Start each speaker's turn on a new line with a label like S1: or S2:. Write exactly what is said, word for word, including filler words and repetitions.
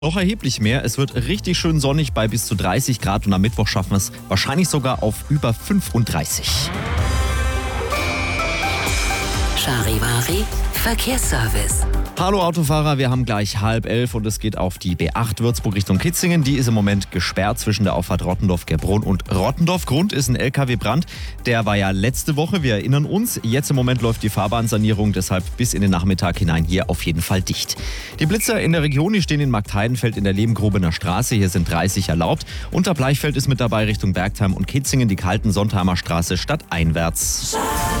S1: Noch erheblich mehr. Es wird richtig schön sonnig bei bis zu dreißig Grad und am Mittwoch schaffen wir es wahrscheinlich sogar auf über fünfunddreißig.
S2: Charivari Verkehrsservice.
S1: Hallo Autofahrer, wir haben gleich halb elf und es geht auf die B acht Würzburg Richtung Kitzingen. Die ist im Moment gesperrt zwischen der Auffahrt Rottendorf-Gerbrunn und Rottendorf. Grund ist ein L K W-Brand. Der war ja letzte Woche, wir erinnern uns. Jetzt im Moment läuft die Fahrbahnsanierung, deshalb bis in den Nachmittag hinein hier auf jeden Fall dicht. Die Blitzer in der Region, die stehen in Marktheidenfeld in der Lehmgrubener Straße. Hier sind dreißig erlaubt. Unter Bleichfeld ist mit dabei Richtung Bergheim und Kitzingen die Kalten-Sontheimer Straße stadteinwärts.